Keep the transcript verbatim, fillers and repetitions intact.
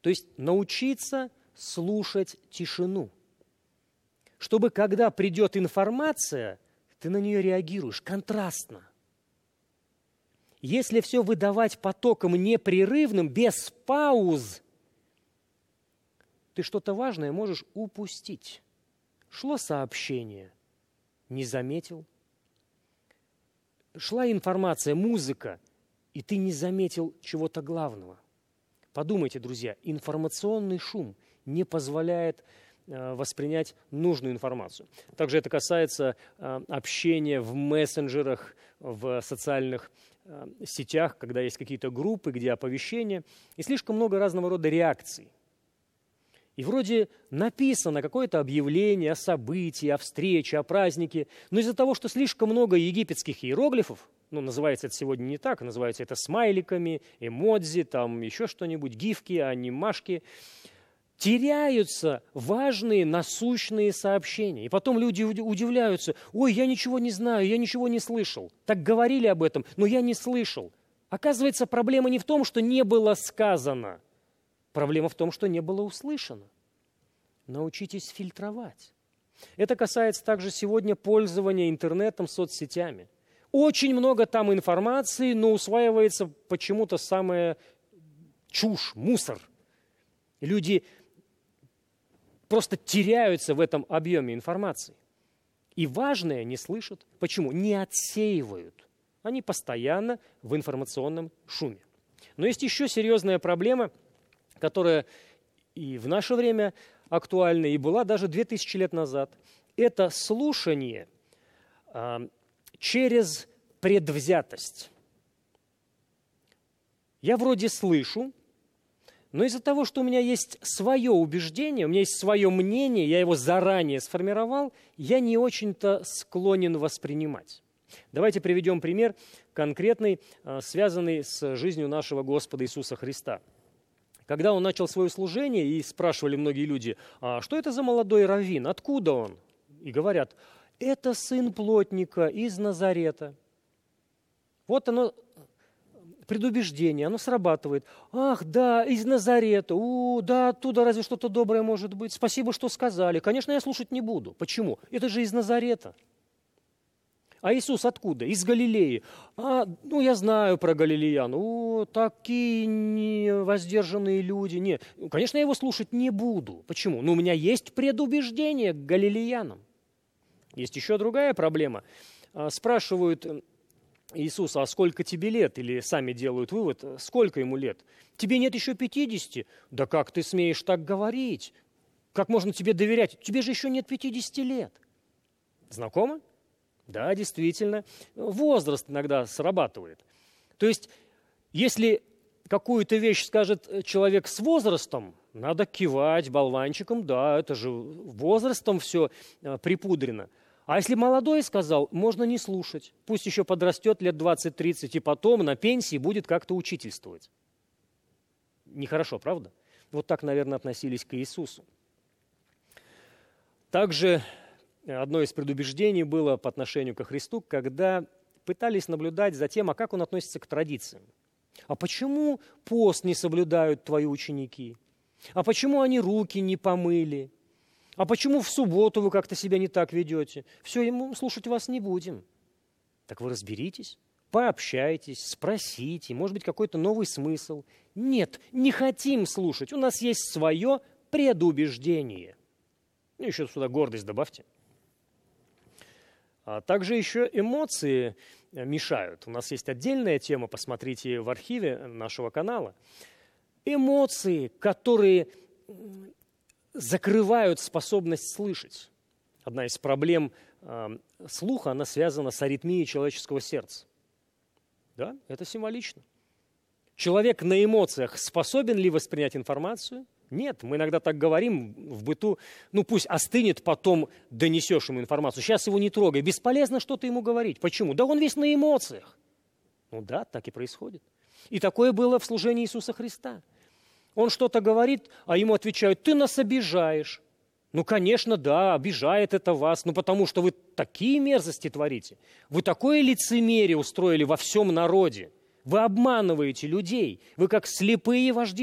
То есть научиться слушать тишину, чтобы когда придет информация, ты на нее реагируешь контрастно. Если все выдавать потоком непрерывным, без пауз, ты что-то важное можешь упустить. Шло сообщение, не заметил. Шла информация, музыка, и ты не заметил чего-то главного. Подумайте, друзья, информационный шум не позволяет э, воспринять нужную информацию. Также это касается э, общения в мессенджерах, в социальных э, сетях, когда есть какие-то группы, где оповещения, и слишком много разного рода реакций. И вроде написано какое-то объявление о событии, о встрече, о празднике, но из-за того, что слишком много египетских иероглифов, ну, называется это сегодня не так, называется это смайликами, эмодзи, там еще что-нибудь, гифки, анимашки, теряются важные насущные сообщения. И потом люди удивляются: ой, я ничего не знаю, я ничего не слышал. Так говорили об этом, но я не слышал. Оказывается, проблема не в том, что не было сказано. Проблема в том, что не было услышано. Научитесь фильтровать. Это касается также сегодня пользования интернетом, соцсетями. Очень много там информации, но усваивается почему-то самая чушь, мусор. Люди просто теряются в этом объеме информации. И важное не слышат. Почему? Не отсеивают. Они постоянно в информационном шуме. Но есть еще серьезная проблема, которая и в наше время актуальна, и была даже две тысячи лет назад. Это слушание а, через предвзятость. Я вроде слышу, но из-за того, что у меня есть свое убеждение, у меня есть свое мнение, я его заранее сформировал, я не очень-то склонен воспринимать. Давайте приведем пример конкретный, связанный с жизнью нашего Господа Иисуса Христа. Когда он начал свое служение, и спрашивали многие люди: а что это за молодой раввин, откуда он? И говорят: это сын плотника из Назарета. Вот оно, предубеждение, оно срабатывает. Ах, да, из Назарета, у, да, оттуда разве что-то доброе может быть. Спасибо, что сказали. Конечно, я слушать не буду. Почему? Это же из Назарета. А Иисус откуда? Из Галилеи. А, ну, я знаю про галилеян. О, такие невоздержанные люди. Нет, конечно, я его слушать не буду. Почему? Ну, у меня есть предубеждение к галилеянам. Есть еще другая проблема. Спрашивают Иисуса: а сколько тебе лет? Или сами делают вывод: сколько ему лет? Тебе нет еще пятидесяти? Да как ты смеешь так говорить? Как можно тебе доверять? Тебе же еще нет пятидесяти лет. Знакомо? Да, действительно, возраст иногда срабатывает. То есть, если какую-то вещь скажет человек с возрастом, надо кивать болванчиком, да, это же возрастом все припудрено. А если молодой сказал, можно не слушать. Пусть еще подрастет лет двадцать-тридцать, и потом на пенсии будет как-то учительствовать. Нехорошо, правда? Вот так, наверное, относились к Иисусу. Также одно из предубеждений было по отношению ко Христу, когда пытались наблюдать за тем, а как он относится к традициям. А почему пост не соблюдают твои ученики? А почему они руки не помыли? А почему в субботу вы как-то себя не так ведете? Все, ему слушать вас не будем. Так вы разберитесь, пообщайтесь, спросите, может быть, какой-то новый смысл. Нет, не хотим слушать, у нас есть свое предубеждение. Ну, еще сюда гордость добавьте. А также еще эмоции мешают. У нас есть отдельная тема, посмотрите в архиве нашего канала. Эмоции, которые закрывают способность слышать. Одна из проблем э, слуха, она связана с аритмией человеческого сердца. Да, это символично. Человек на эмоциях способен ли воспринять информацию? Нет, мы иногда так говорим в быту, ну пусть остынет, потом донесешь ему информацию. Сейчас его не трогай, бесполезно что-то ему говорить. Почему? Да он весь на эмоциях. Ну да, так и происходит. И такое было в служении Иисуса Христа. Он что-то говорит, а ему отвечают: ты нас обижаешь. Ну, конечно, да, обижает это вас, ну потому что вы такие мерзости творите. Вы такое лицемерие устроили во всем народе. Вы обманываете людей. Вы как слепые вожди